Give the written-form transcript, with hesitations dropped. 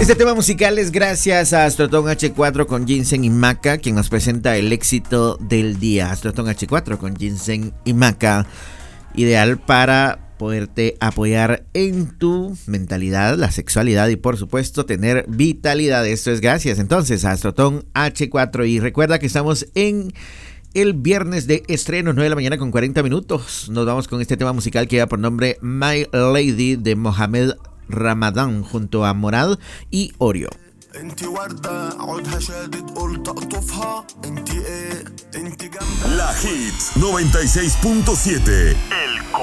Este tema musical es gracias a Astrotón H4 con Ginseng y Maca, quien nos presenta el éxito del día. Astrotón H4 con Ginseng y Maca, ideal para poderte apoyar en tu mentalidad, la sexualidad y por supuesto tener vitalidad. Esto es gracias entonces a Astrotón H4. Y recuerda que estamos en el viernes de estreno, 9 de la mañana con 40 minutos. Nos vamos con este tema musical que lleva por nombre My Lady de Mohamed Ramadán junto a Morad y Oreo. La Hits 96.7. El